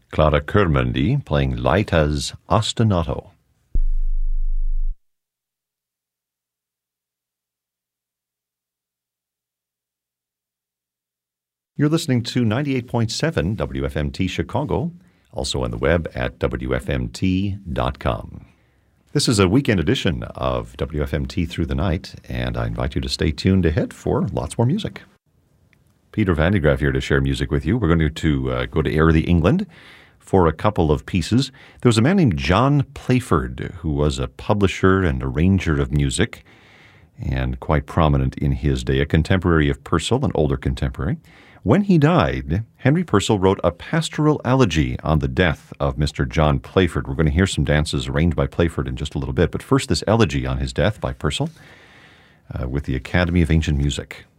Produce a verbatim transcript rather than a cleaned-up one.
Clara Kermundi playing Laeta's Ostinato. You're listening to ninety-eight point seven W F M T Chicago, also on the web at W F M T dot com. This is a weekend edition of W F M T Through the Night, and I invite you to stay tuned ahead for lots more music. Peter Van de Graaff here to share music with you. We're going to uh, go to Airlie, England for a couple of pieces. There was a man named John Playford who was a publisher and arranger of music and quite prominent in his day, a contemporary of Purcell, an older contemporary. When he died, Henry Purcell wrote a pastoral elegy on the death of Mister John Playford. We're going to hear some dances arranged by Playford in just a little bit, but first this elegy on his death by Purcell uh, with the Academy of Ancient Music.